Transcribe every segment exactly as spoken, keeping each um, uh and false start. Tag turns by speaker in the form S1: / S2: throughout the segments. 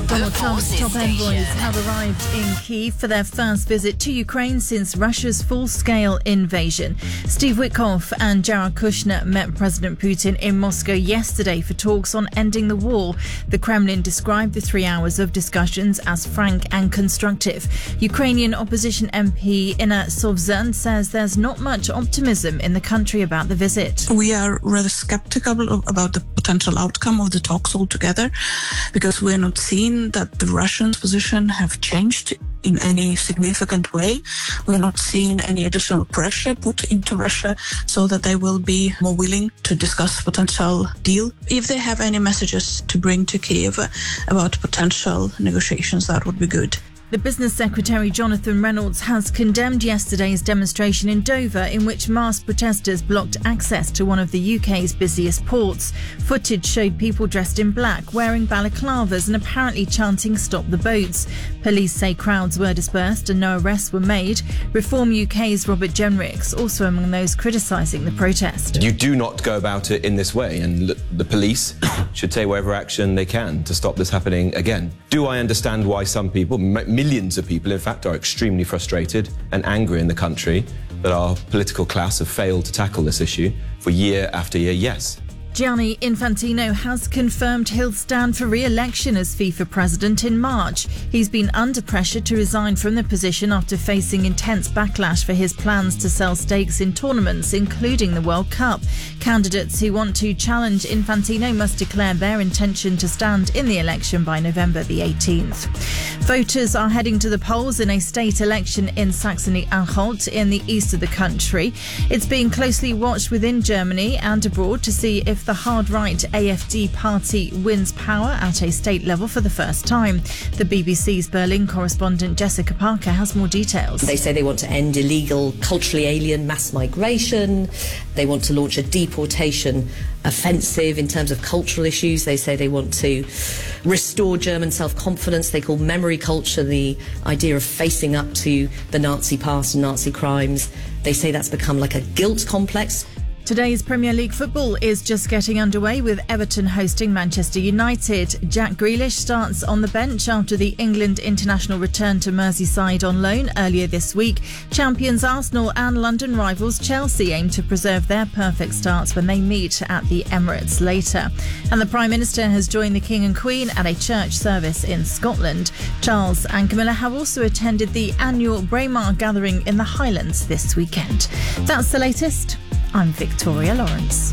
S1: Donald Trump's top envoys have arrived in Kyiv for their first visit to Ukraine since Russia's full-scale invasion. Steve Witkoff and Jared Kushner met President Putin in Moscow yesterday for talks on ending the war. The Kremlin described the three hours of discussions as frank and constructive. Ukrainian opposition M P Inna Sovzern says there's not much optimism in the country about the visit.
S2: We are rather skeptical about the potential outcome of the talks altogether, because we're not seeing that the Russians' position have changed in any significant way. We're not seeing any additional pressure put into Russia so that they will be more willing to discuss potential deal. If they have any messages to bring to Kyiv about potential negotiations, that would be good.
S1: The Business Secretary Jonathan Reynolds has condemned yesterday's demonstration in Dover in which masked protesters blocked access to one of the U K's busiest ports. Footage showed people dressed in black, wearing balaclavas and apparently chanting "Stop the boats." Police say crowds were dispersed and no arrests were made. Reform U K's Robert Jenricks also among those criticising the protest.
S3: You do not go about it in this way, and the police should take whatever action they can to stop this happening again. Do I understand why some people, millions of people, in fact, are extremely frustrated and angry in the country that our political class have failed to tackle this issue for year after year? Yes.
S1: Gianni Infantino has confirmed he'll stand for re-election as FIFA president in March. He's been under pressure to resign from the position after facing intense backlash for his plans to sell stakes in tournaments, including the World Cup. Candidates who want to challenge Infantino must declare their intention to stand in the election by November the eighteenth. Voters are heading to the polls in a state election in Saxony-Anhalt in the east of the country. It's being closely watched within Germany and abroad to see if the hard-right A F D party wins power at a state level for the first time. The B B C's Berlin correspondent Jessica Parker has more details.
S4: They say they want to end illegal, culturally alien mass migration. They want to launch a deportation offensive in terms of cultural issues. They say they want to restore German self-confidence. They call memory culture the idea of facing up to the Nazi past and Nazi crimes. They say that's become like a guilt complex.
S1: Today's Premier League football is just getting underway with Everton hosting Manchester United. Jack Grealish starts on the bench after the England international return to Merseyside on loan earlier this week. Champions Arsenal and London rivals Chelsea aim to preserve their perfect starts when they meet at the Emirates later. And the Prime Minister has joined the King and Queen at a church service in Scotland. Charles and Camilla have also attended the annual Braemar gathering in the Highlands this weekend. That's the latest. I'm Victoria Lawrence.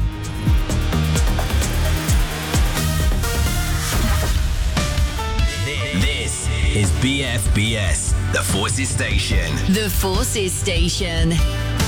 S5: This is B F B S, the Forces Station.
S6: The Forces Station.